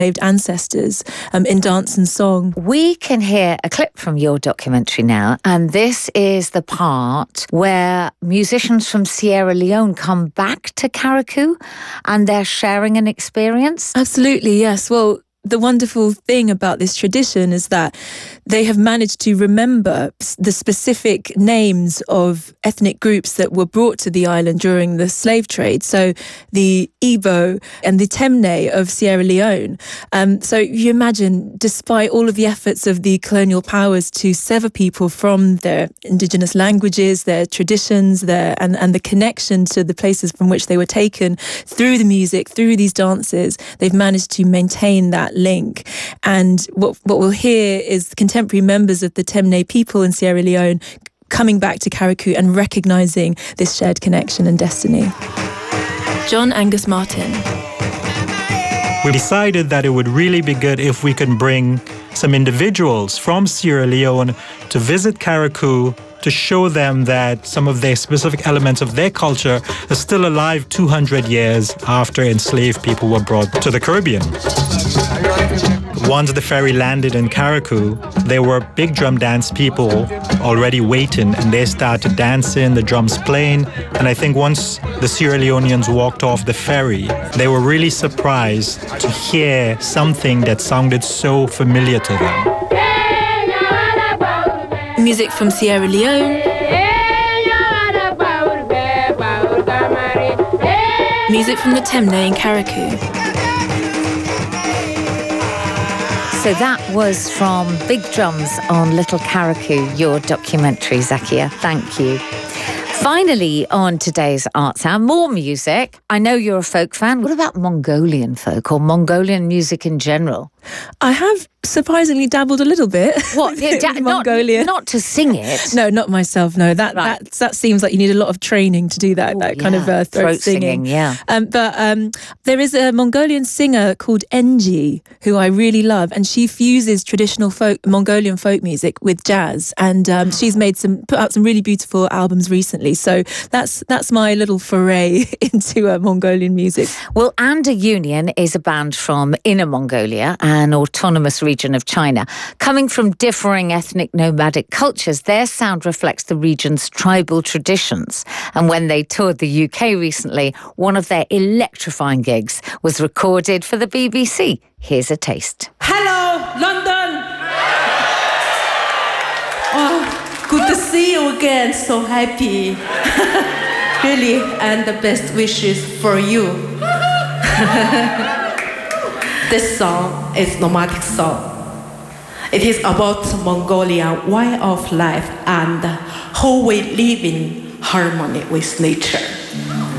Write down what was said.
enslaved ancestors in dance and song. We can hear a clip from your documentary now, and this is the part where musicians from Sierra Leone come back to Carriacou and they're sharing an experience. Absolutely, yes. Well, the wonderful thing about this tradition is that they have managed to remember the specific names of ethnic groups that were brought to the island during the slave trade. So the Igbo and the Temne of Sierra Leone. So you imagine, despite all of the efforts of the colonial powers to sever people from their indigenous languages, their traditions, and the connection to the places from which they were taken through the music, through these dances, they've managed to maintain that link. And what we'll hear is contemporary members of the Temne people in Sierra Leone coming back to Carriacou and recognising this shared connection and destiny. John Angus Martin. We decided that it would really be good if we could bring some individuals from Sierra Leone to visit Carriacou, to show them that some of their specific elements of their culture are still alive 200 years after enslaved people were brought to the Caribbean. Once the ferry landed in Carriacou, there were big drum dance people already waiting, and they started dancing, the drums playing. And I think once the Sierra Leoneans walked off the ferry, they were really surprised to hear something that sounded so familiar to them. Music from Sierra Leone. Music from the Temne in Carriacou. So that was from Big Drums on Little Carriacou, your documentary, Zakia. Thank you. Finally, on today's Arts Hour, more music. I know you're a folk fan. What about Mongolian folk or Mongolian music in general? I have surprisingly dabbled a little bit. What? Mongolian. Not to sing it. No, not myself. No, that seems like you need a lot of training to do that. Kind of throat singing. Yeah. But there is a Mongolian singer called Enji who I really love, and she fuses traditional Mongolian folk music with jazz, and she's put out some really beautiful albums recently. So that's my little foray into Mongolian music. Well, Anda Union is a band from Inner Mongolia, an autonomous region of China. Coming from differing ethnic nomadic cultures, their sound reflects the region's tribal traditions. And when they toured the UK recently, one of their electrifying gigs was recorded for the BBC. Here's a taste. Hello, London! Oh, good to see you again. So happy. Really, and the best wishes for you. This song is nomadic song. It is about Mongolian way of life and how we live in harmony with nature.